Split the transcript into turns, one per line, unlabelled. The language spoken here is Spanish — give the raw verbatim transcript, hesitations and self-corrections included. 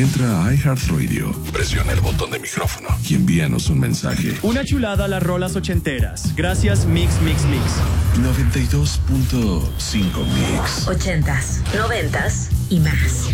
Entra a iHeartRadio, presiona el botón de micrófono y envíanos un mensaje.
Una chulada a las rolas ochenteras. Gracias Mix Mix Mix.
noventa y dos punto cinco Mix.
Ochentas, noventas y más.